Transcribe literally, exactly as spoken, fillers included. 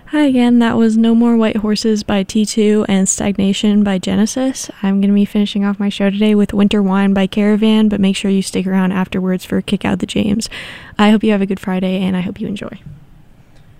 Hi again, that was No More White Horses by T two and Stagnation by Genesis. I'm going to be finishing off my show today with Winter Wine by Caravan, but make sure you stick around afterwards for Kick Out the James. I hope you have a good Friday, and I hope you enjoy.